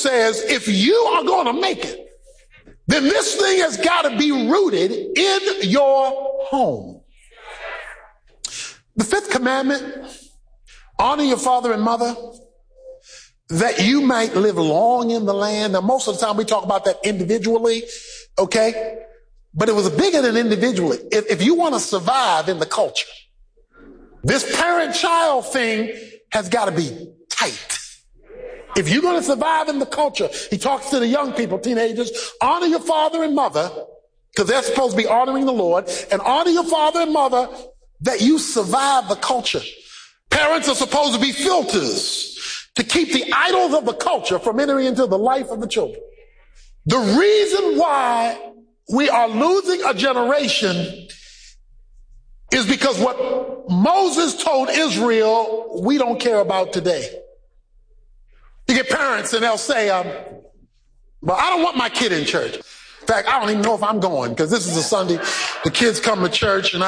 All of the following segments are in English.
says, if you are going to make it, then this thing has got to be rooted in your home. The fifth commandment, honor your father and mother, that you might live long in the land. Now, most of the time we talk about that individually, okay? But it was bigger than individually. If you want to survive in the culture, this parent-child thing has got to be tight. If you're going to survive in the culture, he talks to the young people, teenagers, honor your father and mother, because they're supposed to be honoring the Lord, and honor your father and mother that you survive the culture. Parents are supposed to be filters to keep the idols of the culture from entering into the life of the children. The reason why we are losing a generation is because what Moses told Israel, we don't care about today. You get parents and they'll say, well, I don't want my kid in church. In fact, I don't even know if I'm going because this is a Sunday. The kids come to church and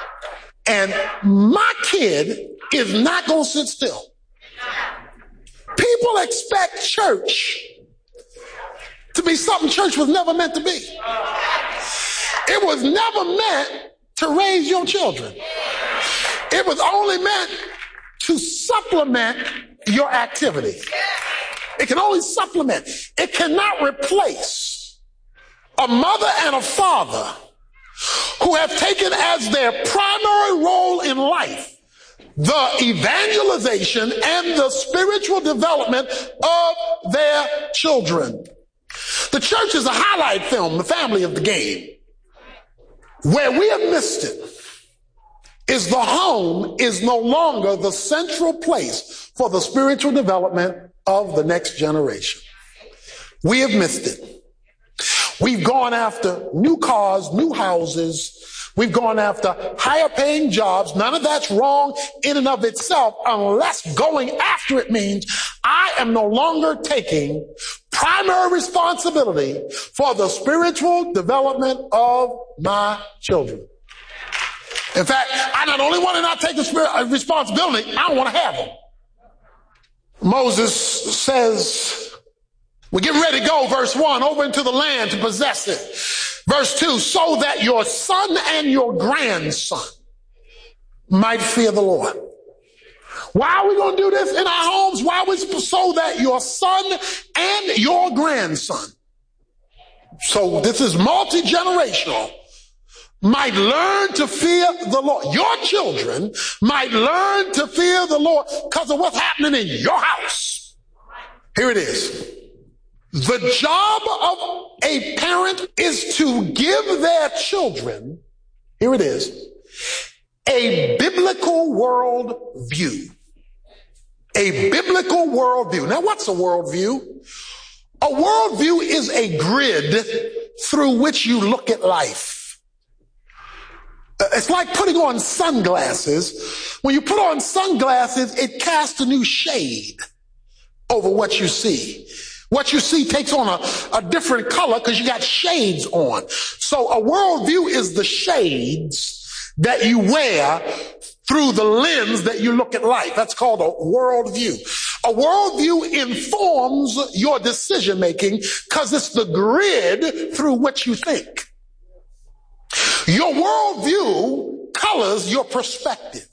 my kid is not going to sit still. People expect church to be something church was never meant to be. It was never meant to raise your children. It was only meant to supplement your activity. It can only supplement. It cannot replace a mother and a father who have taken as their primary role in life the evangelization and the spiritual development of their children. The church is a highlight film, the family of the game. Where we have missed it is the home is no longer the central place for the spiritual development of the next generation. We have missed it. We've gone after new cars, new houses. We've gone after higher paying jobs. None of that's wrong in and of itself unless going after it means I am no longer taking primary responsibility for the spiritual development of my children. In fact, I not only want to not take the responsibility, I don't want to have them. Moses says, we're getting ready to go, verse 1, over into the land to possess it. Verse 2, so that your son and your grandson might fear the Lord. Why are we going to do this in our homes? Why are we so that your son and your grandson, so this is multi-generational, might learn to fear the Lord. Your children might learn to fear the Lord because of what's happening in your house. Here it is. The job of a parent is to give their children, here it is, a biblical world view. A biblical worldview. Now, what's a worldview? A worldview is a grid through which you look at life. It's like putting on sunglasses. When you put on sunglasses, it casts a new shade over what you see. What you see takes on a different color because you got shades on. So a worldview is the shades that you wear through the lens that you look at life. That's called a worldview. A worldview informs your decision making because it's the grid through which you think. Your worldview colors your perspective.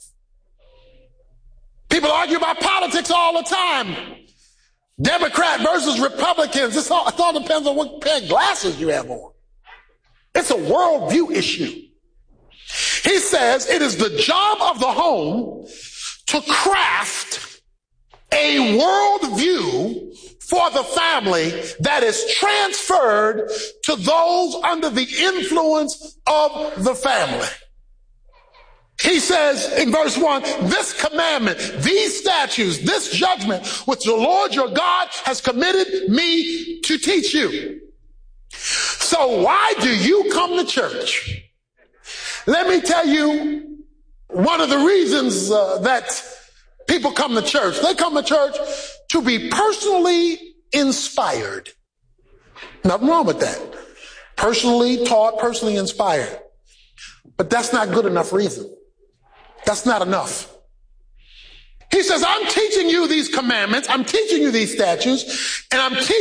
People argue about politics all the time. Democrat versus Republicans. It all depends on what pair of glasses you have on. It's a worldview issue. He says it is the job of the home to craft a worldview for the family that is transferred to those under the influence of the family. He says in verse 1, this commandment, these statutes, this judgment, which the Lord your God has committed me to teach you. So why do you come to church? Let me tell you one of the reasons that people come to church. They come to church to be personally inspired. Nothing wrong with that. Personally taught, personally inspired. But that's not good enough reason. That's not enough. He says, I'm teaching you these commandments, I'm teaching you these statutes, and I'm teaching